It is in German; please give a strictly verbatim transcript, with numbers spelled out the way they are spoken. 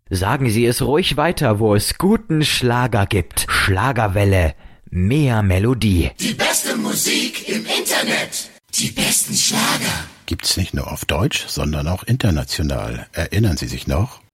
Sagen Sie es ruhig weiter, wo es guten Schlager gibt. Schlagerwelle, mehr Melodie. Die beste Musik im Internet. Die besten Schlager. Gibt's nicht nur auf Deutsch, sondern auch international. Erinnern Sie sich noch?